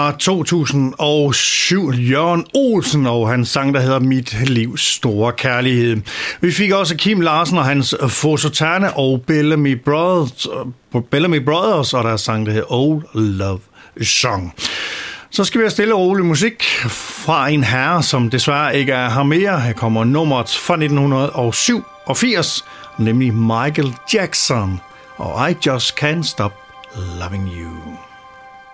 2007, Jørgen Olsen og hans sang, der hedder Mit livs store kærlighed. Vi fik også Kim Larsen og hans Fosotane og Bellamy Brothers og deres sang, der hedder Old Love Song. Så skal vi have stille og rolig musik fra en herre, som desværre ikke er her mere. Her kommer nummeret fra 1987, nemlig Michael Jackson og I Just Can't Stop Loving You.